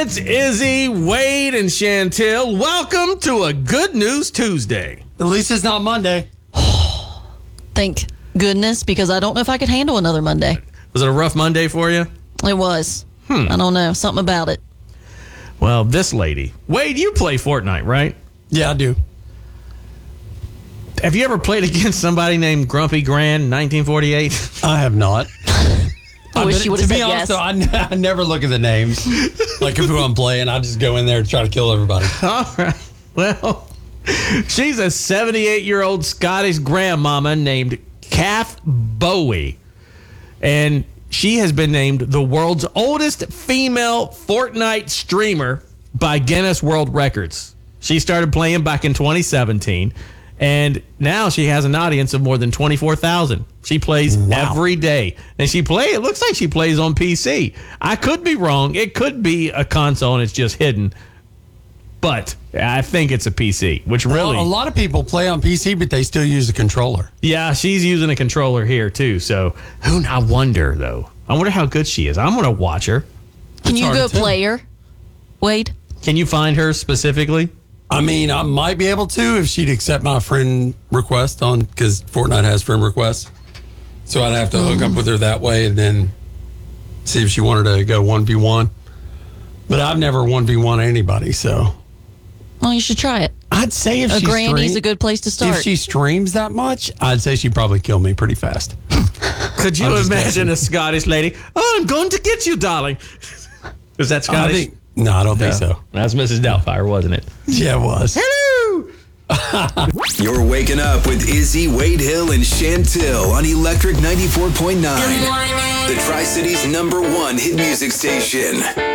It's Izzy, Wade, and Chantel. Welcome to a Good News Tuesday. At least it's not Monday. Thank goodness, because I don't know if I could handle another Monday. Was it a rough Monday for you? It was. I don't know. Something about it. Well, this lady. Wade, you play Fortnite, right? Yeah, I do. Have you ever played against somebody named Grumpy Grand in 1948? I have not. I wish you would have To said be honest, yes. though, I never look at the names. Like of who I'm playing, I just go in there to try to kill everybody. All right. Well, she's a 78-year-old Scottish grandmama named Kath Bowie. And she has been named the world's oldest female Fortnite streamer by Guinness World Records. She started playing back in 2017, and now she has an audience of more than 24,000. She plays every day. And it looks like she plays on PC. I could be wrong. It could be a console and it's just hidden. But I think it's a PC, which really... Well, a lot of people play on PC, but they still use a controller. Yeah, she's using a controller here, too. So, I wonder, though. I wonder how good she is. I'm going to watch her. Can you hard go to tell. play her, Wade? Can you find her specifically? I mean, I might be able to if she'd accept my friend request because Fortnite has friend requests. So I'd have to hook up with her that way and then see if she wanted to go 1v1. But I've never 1v1 anybody, so... Well, you should try it. I'd say if A she granny's a good place to start. If she streams that much, I'd say she'd probably kill me pretty fast. Could you imagine a Scottish lady? Oh, I'm going to get you, darling. Is that Scottish? I don't think so. That's Mrs. Doubtfire, wasn't it? Yeah, it was. Hello! You're waking up with Izzy, Wade Hill, and Chantil on Electric 94.9. The Tri-City's #1 hit music station.